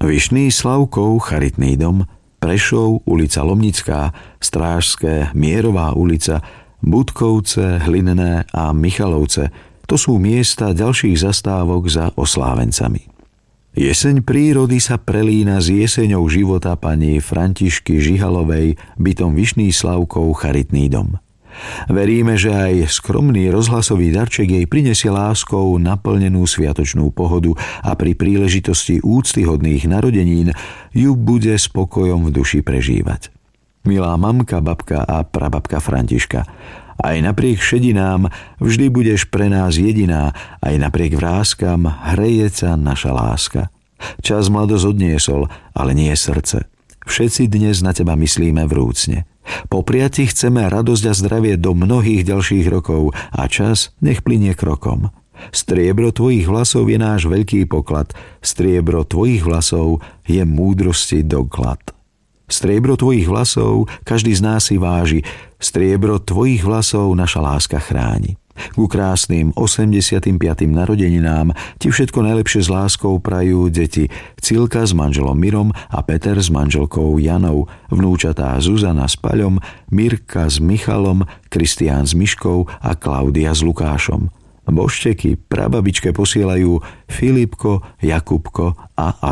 Vyšný Slavkov charitný dom, Prešov, ulica Lomnická, Strážské, Mierová ulica, Budkovce, Hlinné a Michalovce. To sú miesta ďalších zastávok za oslávencami. Jeseň prírody sa prelína s jeseňou života pani Františky Žihalovej bytom Vyšný Slavkov charitný dom. Veríme, že aj skromný rozhlasový darček jej prinesie láskou naplnenú sviatočnú pohodu a pri príležitosti úctyhodných narodenín ju bude spokojom v duši prežívať. Milá mamka, babka a prababka Františka, aj napriek šedinám vždy budeš pre nás jediná, aj napriek vráskam hreje sa naša láska. Čas mladosť odniesol, ale nie srdce. Všetci dnes na teba myslíme vrúcne. Popriať ti chceme radosť a zdravie do mnohých ďalších rokov a čas nech plynie krokom. Striebro tvojich vlasov je náš veľký poklad, striebro tvojich vlasov je múdrosti doklad. Striebro tvojich vlasov každý z nás si váži, striebro tvojich vlasov naša láska chráni. Ku krásnym 85. narodeninám ti všetko najlepšie s láskou prajú deti Cilka s manželom Mirom a Peter s manželkou Janou, vnúčatá Zuzana s Paľom, Mirka s Michalom, Kristián s Miškou a Klaudia s Lukášom. Božteky prababičke posielajú Filipko, Jakubko a